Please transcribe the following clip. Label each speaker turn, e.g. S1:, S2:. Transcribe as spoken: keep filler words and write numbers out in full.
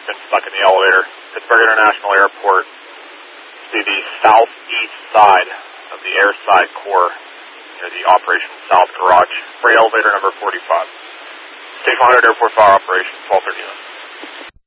S1: just been stuck in the elevator. Pittsburgh International Airport. See the southeast side of the airside core near the Operation South Garage. Freight elevator number forty-five. Station one hundred Airport Fire Operations, twelve thirty.